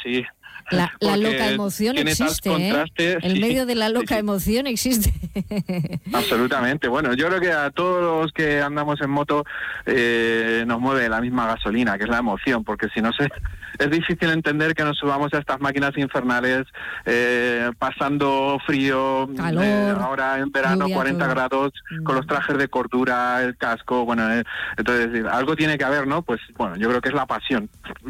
sí. La loca emoción existe, ¿eh? El medio de la loca emoción existe. Absolutamente. Bueno, yo creo que a todos los que andamos en moto nos mueve la misma gasolina, que es la emoción, porque si no es difícil entender que nos subamos a estas máquinas infernales pasando frío, calor, ahora en verano lluvia, 40 todo. grados, con los trajes de cordura, el casco, bueno, entonces algo tiene que haber, ¿no? Pues bueno, yo creo que es la pasión.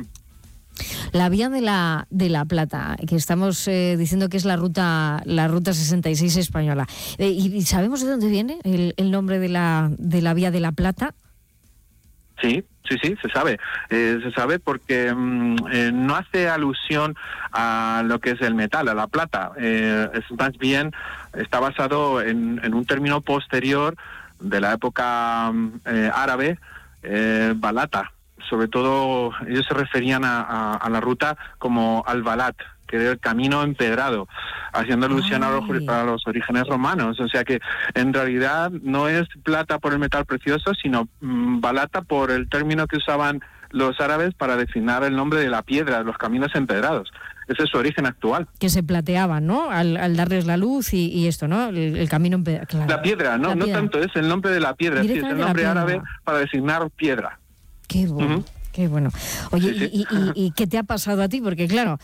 La vía de la Plata, que estamos diciendo que es la ruta 66 española. ¿Y sabemos de dónde viene el nombre de la vía de la Plata? Sí, se sabe. Se sabe porque no hace alusión a lo que es el metal, a la plata. Es más bien, está basado en un término posterior de la época árabe, balata. Sobre todo ellos se referían a la ruta como al-Balat, que era el camino empedrado, haciendo alusión a los orígenes romanos. O sea que en realidad no es plata por el metal precioso, sino balata por el término que usaban los árabes para designar el nombre de la piedra, de los caminos empedrados. Ese es su origen actual. Que se plateaban, ¿no? Al darles la luz y esto, ¿no? El camino empedrado. Claro. La piedra, no tanto, es el nombre de la piedra, es el nombre árabe para designar piedra. Qué bueno. Qué bueno. Oye, sí. ¿Y qué te ha pasado a ti? Porque claro,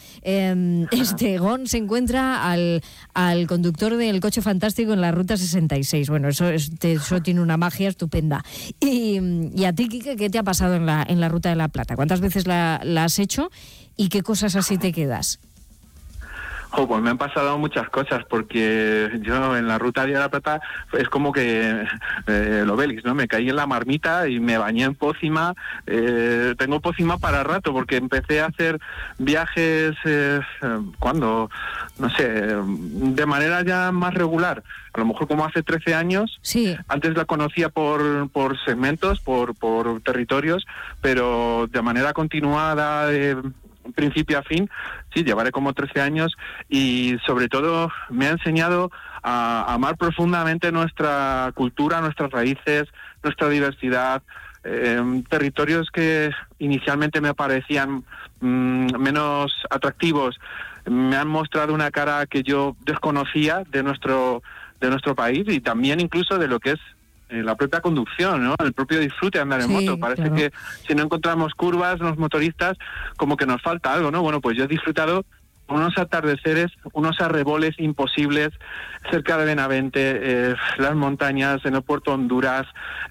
Gon se encuentra al conductor del coche fantástico en la ruta 66. Bueno, eso tiene una magia estupenda. Y a ti, Quique, ¿qué te ha pasado en la ruta de la Plata? ¿Cuántas veces la has hecho y qué cosas así te quedas? Pues me han pasado muchas cosas, porque yo en la ruta de la Plata es como que el Obélix, ¿no? Me caí en la marmita y me bañé en pócima. Tengo pócima para rato, porque empecé a hacer viajes, ¿cuándo? No sé, de manera ya más regular. A lo mejor como hace 13 años. Sí. Antes la conocía por segmentos, por territorios, pero de manera continuada, principio a fin, sí, llevaré como 13 años, y sobre todo me ha enseñado a amar profundamente nuestra cultura, nuestras raíces, nuestra diversidad, territorios que inicialmente me parecían menos atractivos, me han mostrado una cara que yo desconocía de nuestro país, y también incluso de lo que es la propia conducción, ¿no? El propio disfrute de andar en moto. Parece que si no encontramos curvas, los motoristas, como que nos falta algo, ¿no? Bueno, pues yo he disfrutado unos atardeceres, unos arreboles imposibles cerca de Benavente, las montañas en el puerto de Honduras.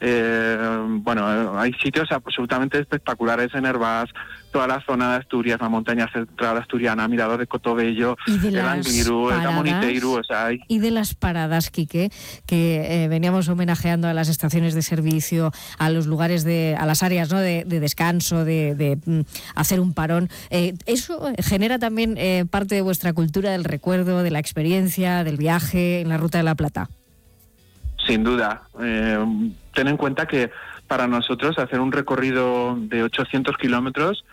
Bueno, hay sitios absolutamente espectaculares en Hervás, toda la zona de Asturias, la montaña central asturiana, Mirador de Cotobello, el Angliru, el Gamoniteiro, o sea, y de las paradas, Quique, que veníamos homenajeando a las estaciones de servicio, a los lugares a las áreas, ¿no? de descanso, de hacer un parón. Eso genera también parte de vuestra cultura, del recuerdo, de la experiencia, del viaje en la Ruta de la Plata. Sin duda. Ten en cuenta que para nosotros hacer un recorrido de 800 kilómetros,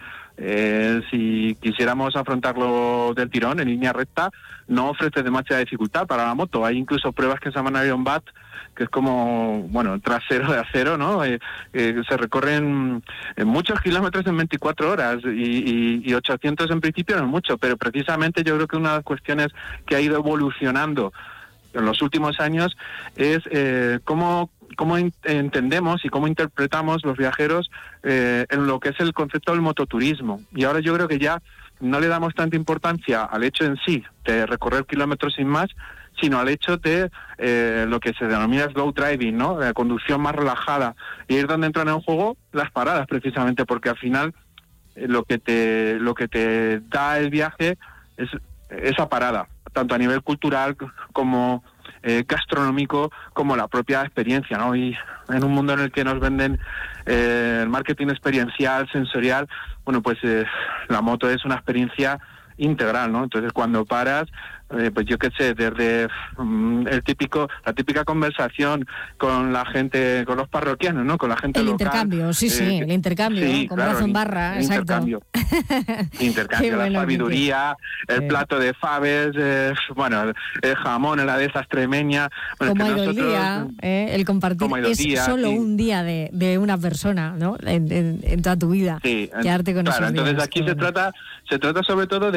si quisiéramos afrontarlo del tirón, en línea recta, no ofrece demasiada dificultad para la moto. Hay incluso pruebas que se llaman Iron Bat, que es como, bueno, trasero de acero, ¿no? Se recorren muchos kilómetros en 24 horas y 800 en principio no es mucho, pero precisamente yo creo que una de las cuestiones que ha ido evolucionando en los últimos años es cómo entendemos y cómo interpretamos los viajeros en lo que es el concepto del mototurismo. Y ahora yo creo que ya no le damos tanta importancia al hecho en sí de recorrer kilómetros sin más, sino al hecho de lo que se denomina slow driving, ¿no? La conducción más relajada. Y es donde entran en juego las paradas, precisamente, porque al final lo que te da el viaje es esa parada, tanto a nivel cultural como gastronómico, como la propia experiencia, ¿no? Y en un mundo en el que nos venden el marketing experiencial, sensorial, bueno, pues la moto es una experiencia integral, ¿no? Entonces cuando paras, pues yo qué sé, desde la típica conversación con la gente, con los parroquianos, ¿no? Con la gente local. Intercambio, el intercambio, sí, con claro, brazo en barra, el exacto. Intercambio, bueno, la sabiduría, el plato de faves, bueno, el jamón, la de esa extremeña. Bueno, como ha ido el día, el compartir es solo un día de una persona, ¿no? En toda tu vida. Sí, quedarte con claro, esos días. entonces aquí se trata sobre todo de